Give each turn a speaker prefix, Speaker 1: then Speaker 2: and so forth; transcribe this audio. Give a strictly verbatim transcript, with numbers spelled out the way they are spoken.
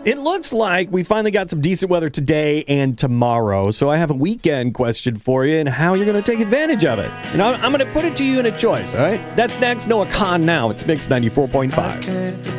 Speaker 1: It looks like we finally got some decent weather today and tomorrow, so I have a weekend question for you and how you're going to take advantage of it. And I'm, I'm going to put it to you in a choice, all right? That's next. Noah Kahn now. It's Mix ninety-four point five.